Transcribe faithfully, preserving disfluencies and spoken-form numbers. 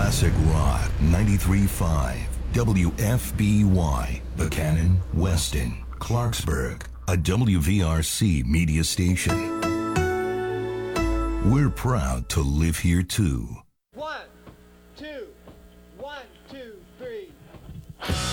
Classic Rock ninety-three point five. W F B Y, Buchanan, Weston, Clarksburg, a W V R C media station. We're proud to live here too. One, two, one, two, three.